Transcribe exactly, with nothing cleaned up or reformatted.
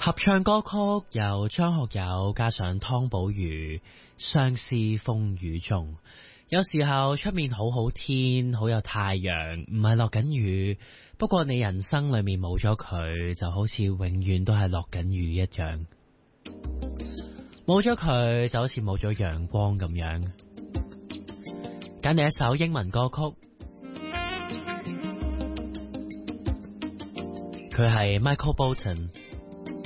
合唱歌曲由張學友加上湯寶如，相思風雨中。有時候出面好好天，好有太陽，唔係落緊雨。不過你人生裏面冇咗佢，就好似永遠都係落緊雨一樣。冇咗佢就好似冇咗陽光咁樣。揀你一首英文歌曲，佢係 Michael Bolton。